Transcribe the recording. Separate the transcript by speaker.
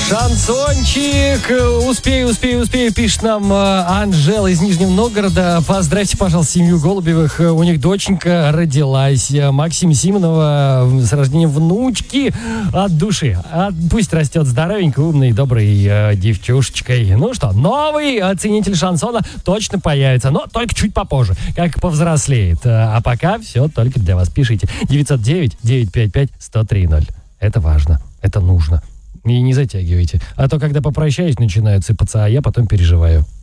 Speaker 1: Шансончик. Успею, пишет нам Анжела из Нижнего Новгорода. Поздравьте, пожалуйста, семью Голубевых. У них доченька родилась. Максим Симонова с рождением внучки от души. Пусть растет здоровенькой, умной, доброй девчушечкой. Ну что, новый оценитель шансона точно появится, но только чуть попозже, как повзрослеет. А пока все только для вас. Пишите 909-955-1030. Это важно, это нужно. И не затягивайте. А то, когда попрощаюсь, начинают сыпаться, а я потом переживаю.